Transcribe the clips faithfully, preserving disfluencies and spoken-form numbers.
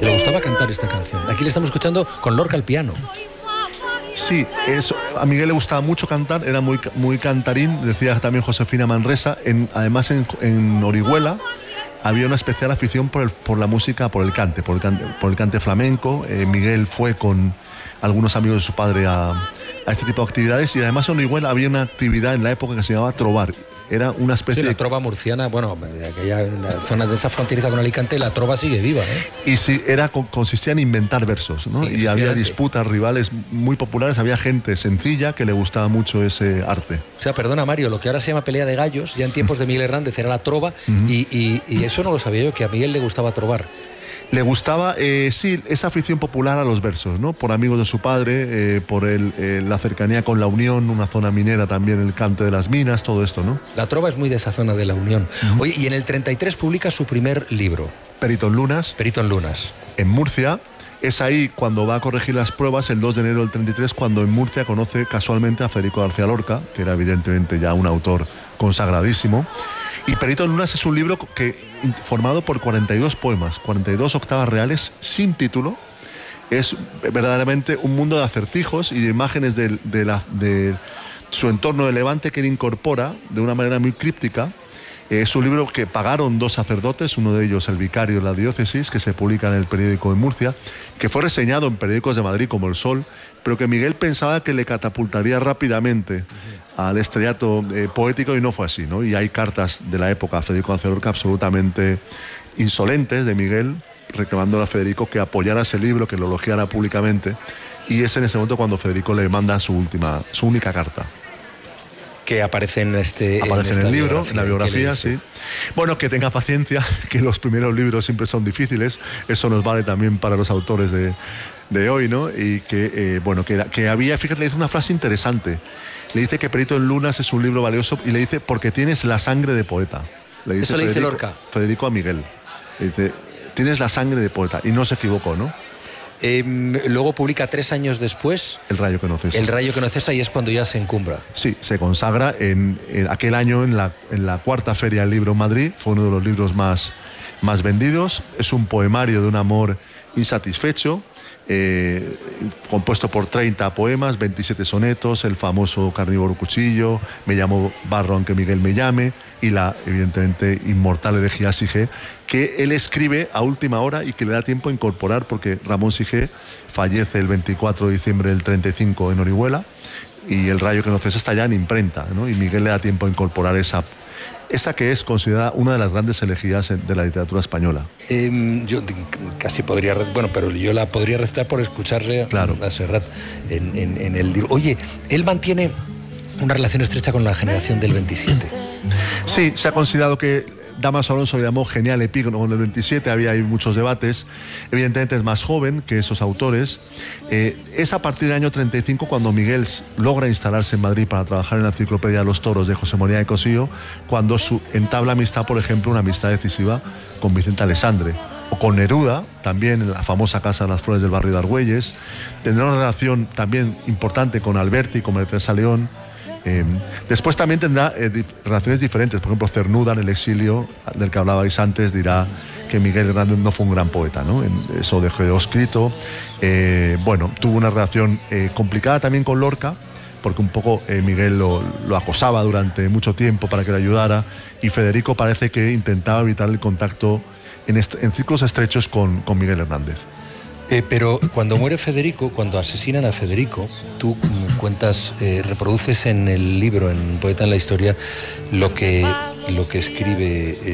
Y le gustaba cantar esta canción. Aquí le estamos escuchando con Lorca al piano. Sí, eso, a Miguel le gustaba mucho cantar, era muy, muy cantarín, decía también Josefina Manresa. En, además en, en Orihuela había una especial afición por, el, por la música, por el cante, por el cante, por el cante flamenco. Eh, Miguel fue con algunos amigos de su padre a, a este tipo de actividades, y además en Orihuela había una actividad en la época que se llamaba trobar. Era una especie sí, la de... trova murciana, bueno, aquella, en la zona de esa fronteriza con Alicante, la trova sigue viva, ¿eh? Y sí, era, consistía en inventar versos, ¿no? Sí, y había disputas, rivales muy populares, había gente sencilla que le gustaba mucho ese arte. O sea, perdona Mario, lo que ahora se llama pelea de gallos, ya en tiempos de Miguel Hernández era la trova, uh-huh. y, y, y eso no lo sabía yo, que a Miguel le gustaba trovar. Le gustaba, eh, sí, esa afición popular a los versos, ¿no? Por amigos de su padre, eh, por el, eh, la cercanía con La Unión, una zona minera también, el cante de las minas, todo esto, ¿no? La trova es muy de esa zona de La Unión. Uh-huh. Oye, y en el treinta y tres publica su primer libro. Perito en Lunas. Perito en Lunas. En Murcia. Es ahí cuando va a corregir las pruebas, el dos de enero del treinta y tres, cuando en Murcia conoce casualmente a Federico García Lorca, que era evidentemente ya un autor consagradísimo. Y Perito en Lunas es un libro que, formado por cuarenta y dos poemas, cuarenta y dos octavas reales sin título. Es verdaderamente un mundo de acertijos y de imágenes de, de, la, de su entorno de Levante que él incorpora de una manera muy críptica. Es un libro que pagaron dos sacerdotes, uno de ellos el vicario de la diócesis, que se publica en el periódico de Murcia, que fue reseñado en periódicos de Madrid como El Sol, pero que Miguel pensaba que le catapultaría rápidamente al estrellato eh, poético, y no fue así, ¿no? Y hay cartas de la época a Federico García Lorca absolutamente insolentes de Miguel, reclamándole a Federico que apoyara ese libro, que lo elogiara públicamente, y es en ese momento cuando Federico le manda su última, su única carta. Que aparece en este aparece en, en el libro, en la biografía, sí. Bueno, que tenga paciencia, que los primeros libros siempre son difíciles, eso nos vale también para los autores de, de hoy, ¿no? Y que, eh, bueno, que, que había, fíjate, le dice una frase interesante, le dice que Perito en Lunas es un libro valioso, y le dice, porque tienes la sangre de poeta. Le dice eso le dice Federico, Lorca. Federico a Miguel, le dice, tienes la sangre de poeta, y no se equivocó, ¿no? Eh, luego publica tres años después El rayo que no cesa. El rayo que no cesa, y es cuando ya se encumbra. Sí, se consagra en, en aquel año en la, en la cuarta Feria del Libro en Madrid. Fue uno de los libros más, más vendidos. Es un poemario de un amor insatisfecho, eh, compuesto por treinta poemas, veintisiete sonetos, el famoso Carnívoro Cuchillo, Me llamo Barro aunque Miguel me llame, y la evidentemente inmortal elegía Sige, que él escribe a última hora y que le da tiempo a incorporar, porque Ramón Sige fallece el veinticuatro de diciembre del treinta y cinco en Orihuela, y El rayo que no cesa está ya en imprenta, ¿no? Y Miguel le da tiempo a incorporar esa, esa que es considerada una de las grandes elegías de la literatura española. Eh, yo casi podría, bueno, pero yo la podría restar por escucharle claro. a Serrat en, en, en el libro. Oye, él mantiene una relación estrecha con la generación del veintisiete. Sí, se ha considerado que Dámaso Alonso le llamó genial epígono en el veintisiete, había ahí muchos debates. Evidentemente es más joven que esos autores. Eh, es a partir del año treinta y cinco cuando Miguel logra instalarse en Madrid para trabajar en la Enciclopedia de los Toros de José María de Cossío, cuando su, entabla amistad, por ejemplo, una amistad decisiva con Vicente Alessandre, o con Neruda, también en la famosa Casa de las Flores del barrio de Argüelles. Tendrá una relación también importante con Alberti, con María Teresa León. Eh, después también tendrá eh, di relaciones diferentes. Por ejemplo, Cernuda, en el exilio, del que hablabais antes, dirá que Miguel Hernández no fue un gran poeta, ¿no? En, eso dejó escrito. Eh, bueno, tuvo una relación eh, complicada también con Lorca, porque un poco eh, Miguel lo, lo acosaba durante mucho tiempo para que le ayudara, y Federico parece que intentaba evitar el contacto en, en círculos estrechos con, con Miguel Hernández. Eh, pero cuando muere Federico, cuando asesinan a Federico, tú cuentas, eh, reproduces en el libro, en Poeta en la Historia, lo que, lo que escribe, eh,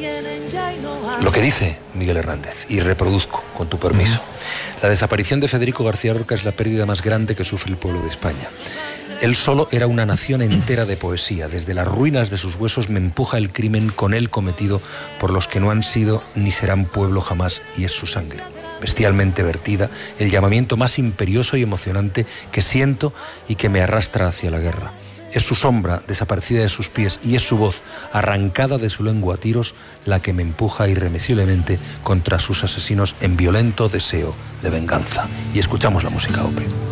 lo que dice Miguel Hernández, y reproduzco, con tu permiso. La desaparición de Federico García Lorca es la pérdida más grande que sufre el pueblo de España. Él solo era una nación entera de poesía. Desde las ruinas de sus huesos me empuja el crimen con él cometido por los que no han sido ni serán pueblo jamás, y es su sangre bestialmente vertida, el llamamiento más imperioso y emocionante que siento y que me arrastra hacia la guerra. Es su sombra desaparecida de sus pies, y es su voz arrancada de su lengua a tiros la que me empuja irremisiblemente contra sus asesinos en violento deseo de venganza. Y escuchamos la música, Ope.